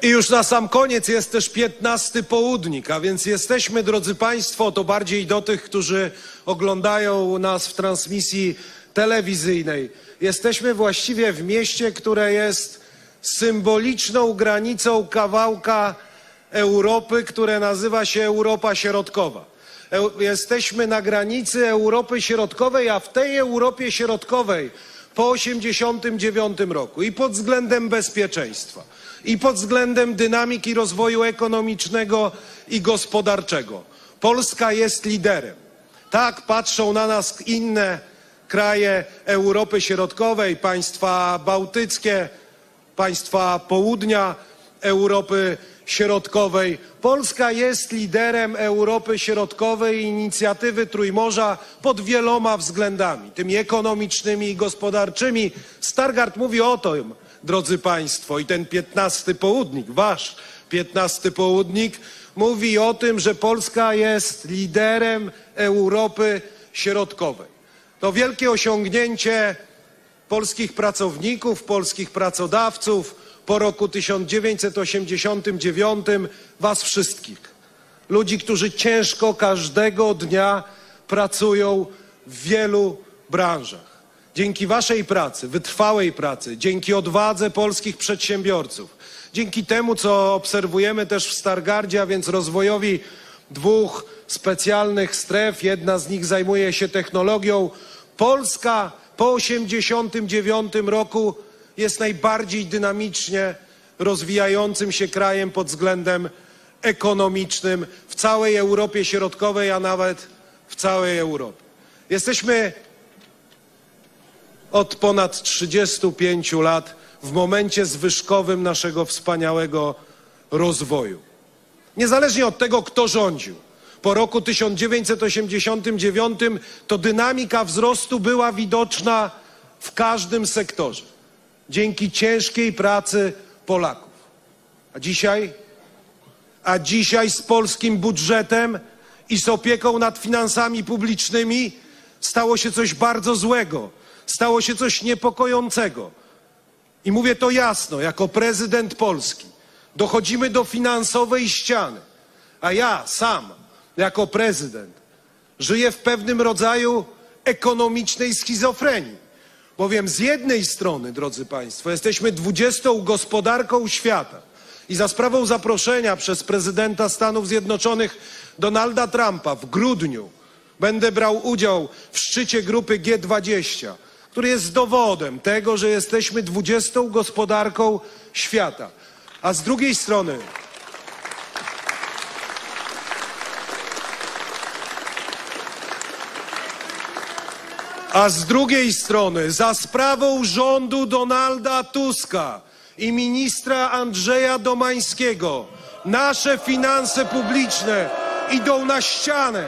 I już na sam koniec jest też 15 południk, a więc jesteśmy, drodzy Państwo, to bardziej do tych, którzy oglądają nas w transmisji telewizyjnej. Jesteśmy właściwie w mieście, które jest symboliczną granicą kawałka Europy, które nazywa się Europa Środkowa. Jesteśmy na granicy Europy Środkowej, a w tej Europie Środkowej po 1989 roku i pod względem bezpieczeństwa, i pod względem dynamiki rozwoju ekonomicznego i gospodarczego Polska jest liderem. Tak patrzą na nas inne kraje Europy Środkowej, państwa bałtyckie, państwa południa Europy Środkowej. Polska jest liderem Europy Środkowej i inicjatywy Trójmorza pod wieloma względami, tymi ekonomicznymi i gospodarczymi. Stargardt mówi o tym, drodzy Państwo, i ten 15 południk, wasz 15 południk, mówi o tym, że Polska jest liderem Europy Środkowej. To wielkie osiągnięcie polskich pracowników, polskich pracodawców po roku 1989, was wszystkich. Ludzi, którzy ciężko każdego dnia pracują w wielu branżach. Dzięki waszej pracy, wytrwałej pracy, dzięki odwadze polskich przedsiębiorców, dzięki temu, co obserwujemy też w Stargardzie, a więc rozwojowi 2 specjalnych stref, jedna z nich zajmuje się technologią, Polska po 1989 roku jest najbardziej dynamicznie rozwijającym się krajem pod względem ekonomicznym w całej Europie Środkowej, a nawet w całej Europie. Jesteśmy od ponad 35 lat w momencie zwyżkowym naszego wspaniałego rozwoju. Niezależnie od tego, kto rządził. Po roku 1989 to dynamika wzrostu była widoczna w każdym sektorze. Dzięki ciężkiej pracy Polaków. A dzisiaj z polskim budżetem i z opieką nad finansami publicznymi stało się coś bardzo złego. Stało się coś niepokojącego. I mówię to jasno, jako prezydent Polski. Dochodzimy do finansowej ściany. A ja sam, jako prezydent, żyję w pewnym rodzaju ekonomicznej schizofrenii. Bowiem z jednej strony, drodzy Państwo, jesteśmy 20. gospodarką świata i za sprawą zaproszenia przez prezydenta Stanów Zjednoczonych Donalda Trumpa w grudniu będę brał udział w szczycie grupy G20, który jest dowodem tego, że jesteśmy 20. gospodarką świata. A z drugiej strony za sprawą rządu Donalda Tuska i ministra Andrzeja Domańskiego nasze finanse publiczne idą na ścianę.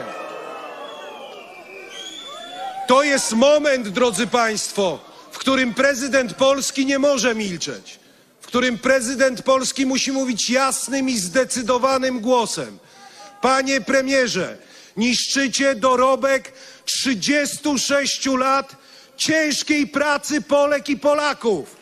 To jest moment, drodzy Państwo, w którym prezydent Polski nie może milczeć, w którym prezydent Polski musi mówić jasnym i zdecydowanym głosem. Panie premierze, niszczycie dorobek 36 lat ciężkiej pracy Polek i Polaków.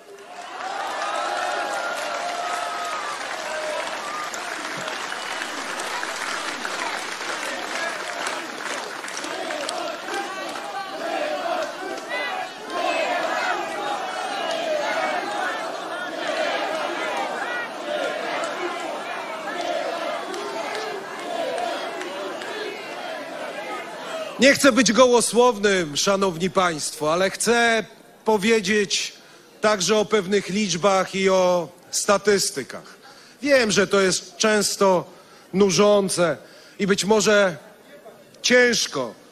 Nie chcę być gołosłownym, szanowni państwo, ale chcę powiedzieć także o pewnych liczbach i o statystykach. Wiem, że to jest często nużące i być może ciężko